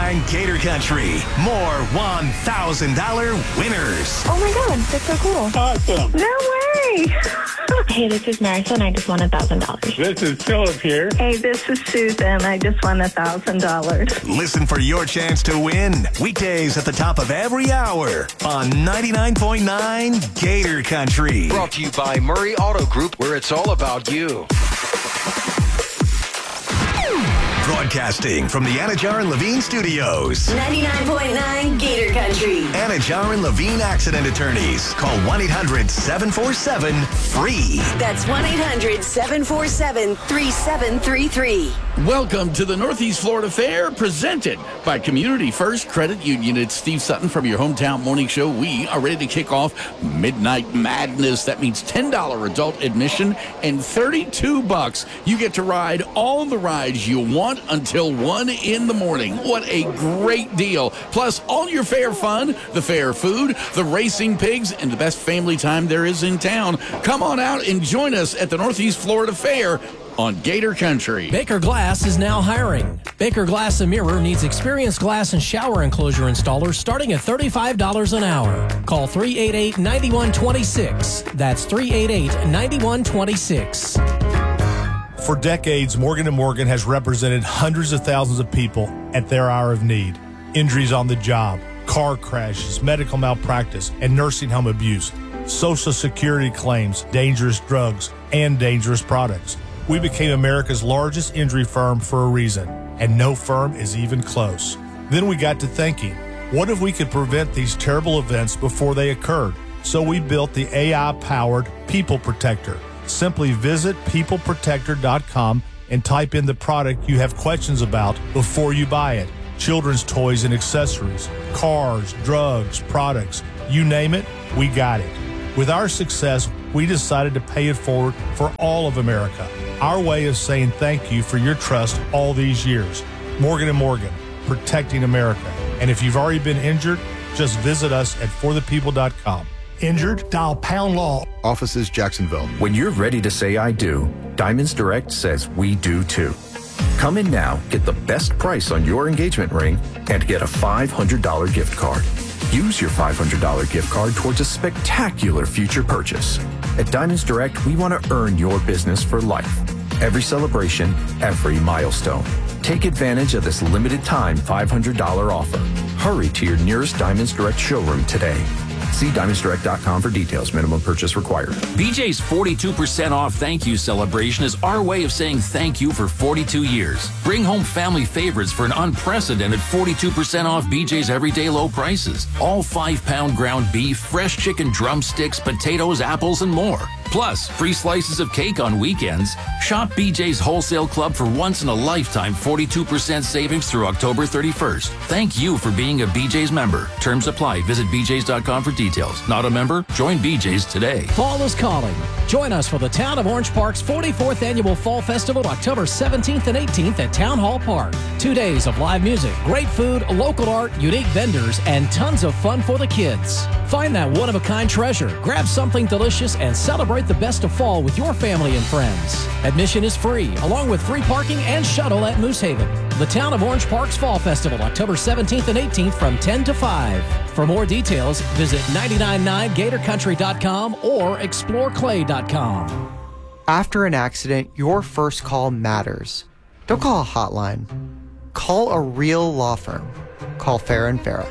99.9 Gator Country. More $1,000 winners. Oh my God, that's so cool. Awesome. No way. Hey, this is Marisol, I just won $1,000. This is Philip here. Hey, this is Susan. I just won $1,000. Listen for your chance to win. Weekdays at the top of every hour on 99.9 Gator Country. Brought to you by Murray Auto Group, where it's all about you. Broadcasting from the Anajar and Levine Studios. 99.9 Gator Country. Anajar and Levine Accident Attorneys. Call 1-800-747-FREE. That's 1-800-747-3733. Welcome to the Northeast Florida Fair, presented by Community First Credit Union. It's Steve Sutton from your hometown morning show. We are ready to kick off Midnight Madness. That means $10 adult admission and $32. You get to ride all the rides you want until 1 in the morning. What a great deal. Plus, all your fair fun, the fair food, the racing pigs, and the best family time there is in town. Come on out and join us at the Northeast Florida Fair on Gator Country. Baker Glass is now hiring. Baker Glass and Mirror needs experienced glass and shower enclosure installers starting at $35 an hour. Call 388-9126. That's 388-9126. For decades, Morgan & Morgan has represented hundreds of thousands of people at their hour of need. Injuries on the job, car crashes, medical malpractice, and nursing home abuse, Social Security claims, dangerous drugs, and dangerous products. We became America's largest injury firm for a reason, and no firm is even close. Then we got to thinking, what if we could prevent these terrible events before they occurred? So we built the AI-powered People Protector. Simply visit peopleprotector.com and type in the product you have questions about before you buy it. Children's toys and accessories, cars, drugs, products, you name it, we got it. With our success, we decided to pay it forward for all of America. Our way of saying thank you for your trust all these years. Morgan & Morgan, protecting America. And if you've already been injured, just visit us at forthepeople.com. Injured? Dial pound law. Offices Jacksonville. When you're ready to say I do, Diamonds Direct says we do too. Come in now, get the best price on your engagement ring, and get a $500 gift card. Use your $500 gift card towards a spectacular future purchase. At Diamonds Direct, we want to earn your business for life. Every celebration, every milestone. Take advantage of this limited time $500 offer. Hurry to your nearest Diamonds Direct showroom today. See DiamondsDirect.com for details. Minimum purchase required. BJ's 42% off thank you celebration is our way of saying thank you for 42 years. Bring home family favorites for an unprecedented 42% off BJ's everyday low prices. All 5-pound ground beef, fresh chicken drumsticks, potatoes, apples, and more. Plus, free slices of cake on weekends. Shop BJ's Wholesale Club for once-in-a-lifetime 42% savings through October 31st. Thank you for being a BJ's member. Terms apply. Visit BJ's.com for details. Not a member? Join BJ's today. Fall is calling. Join us for the Town of Orange Park's 44th Annual Fall Festival, October 17th and 18th at Town Hall Park. 2 days of live music, great food, local art, unique vendors, and tons of fun for the kids. Find that one-of-a-kind treasure, grab something delicious, and celebrate the best of fall with your family and friends. Admission is free, along with free parking and shuttle at Moose Haven. The Town of Orange Park's Fall Festival, October 17th and 18th from 10 to 5. For more details, visit 999gatorcountry.com or exploreclay.com. After an accident, your first call matters. Don't call a hotline. Call a real law firm. Call Farah & Farah.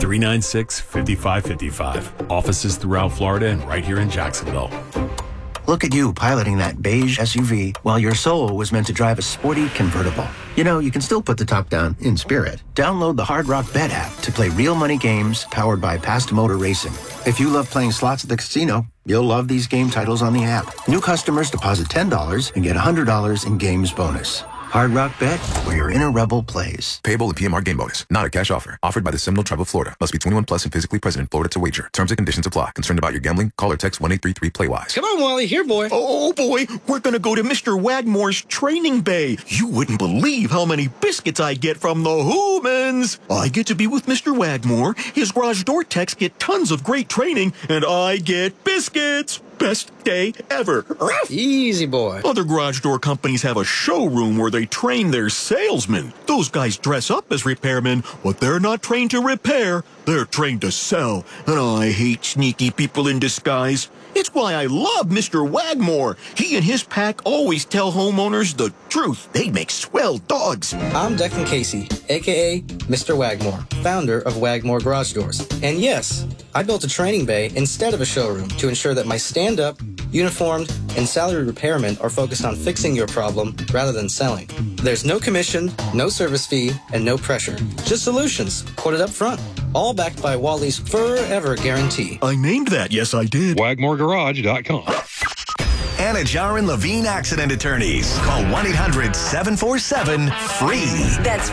396-5555. Offices throughout Florida and right here in Jacksonville. Look at you piloting that beige SUV while your soul was meant to drive a sporty convertible. You know, you can still put the top down in spirit. Download the Hard Rock Bet app to play real money games powered by Past Motor Racing. If you love playing slots at the casino, you'll love these game titles on the app. New customers deposit $10 and get $100 in games bonus. Hard Rock Bet, where your inner rebel plays. Payable in PMR game bonus. Not a cash offer. Offered by the Seminole Tribe of Florida. Must be 21 plus and physically present in Florida to wager. Terms and conditions apply. Concerned about your gambling? Call or text 1-833-PLAY-WISE. Come on, Wally. Here, boy. Oh, boy. We're going to go to Mr. Wagmore's training bay. You wouldn't believe how many biscuits I get from the Hoomans. wins. I get to be with Mr. Wagmore. His garage door techs get tons of great training, and I get biscuits. Best day ever. Easy, boy. Other garage door companies have a showroom where they train their salesmen. Those guys dress up as repairmen, but they're not trained to repair. They're trained to sell. And I hate sneaky people in disguise. It's why I love Mr. Wagmore. He and his pack always tell homeowners the truth. They make swell dogs. I'm Declan Casey, a.k.a. Mr. Wagmore, founder of Wagmore Garage Doors. And yes, I built a training bay instead of a showroom to ensure that my stand-up, uniformed, and salaried repairmen are focused on fixing your problem rather than selling. There's no commission, no service fee, and no pressure. Just solutions, quoted up front. All backed by Wally's Forever Guarantee. I named that, yes I did. WagmoreGarage.com. Anna Jarin Levine Accident Attorneys. Call 1-800-747-FREE. That's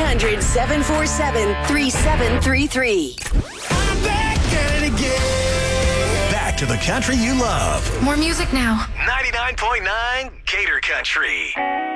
1-800-747-3733. I'm back at it again. Back to the country you love. More music now. 99.9 Gator Country.